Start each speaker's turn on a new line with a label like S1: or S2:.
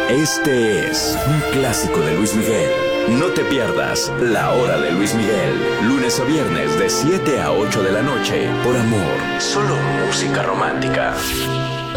S1: Este es un clásico de Luis Miguel. No te pierdas La Hora de Luis Miguel, lunes a viernes de 7 a 8 de la noche, por Amor, solo música romántica.